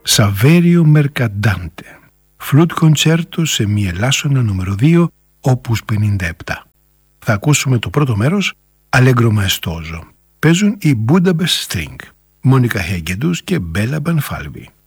Σαβέριο Μερκαντάντε, φλουτ κοντσέρτο σε μη ελάσσονα νούμερο 2, όπους 57. Θα ακούσουμε το πρώτο μέρος, Allegro Maestoso. Παίζουν οι Budapest String, Μόνικα Χέγκεντους και Μπέλα Μπανφάλβι.